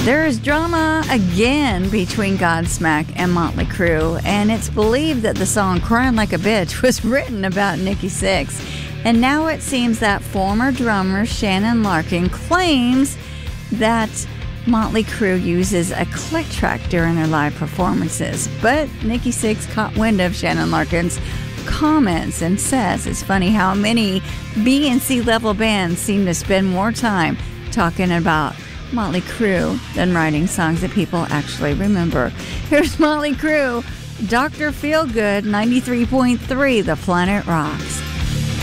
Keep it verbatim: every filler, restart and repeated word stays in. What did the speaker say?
There is drama again between Godsmack and Motley Crue, and it's believed that the song Crying Like a Bitch was written about Nikki Sixx. And now it seems that former drummer Shannon Larkin claims that Motley Crue uses a click track during their live performances. But Nikki Sixx caught wind of Shannon Larkin's comments and says it's funny how many B and C level bands seem to spend more time talking about Motley Crue than writing songs that people actually remember. Here's Motley Crue, Doctor Feelgood, ninety-three point three, The Planet Rocks.